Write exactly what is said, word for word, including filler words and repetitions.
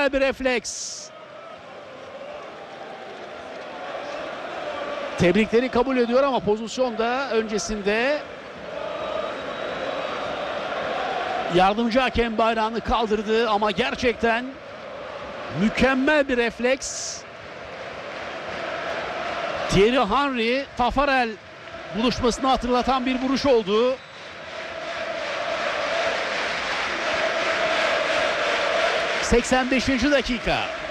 Mükemmel bir refleks. Tebrikleri kabul ediyor ama pozisyonda öncesinde yardımcı hakem bayrağını kaldırdı ama gerçekten mükemmel bir refleks. Thierry Henry Tafarel buluşmasını hatırlatan bir vuruş oldu. seksen beşinci dakika.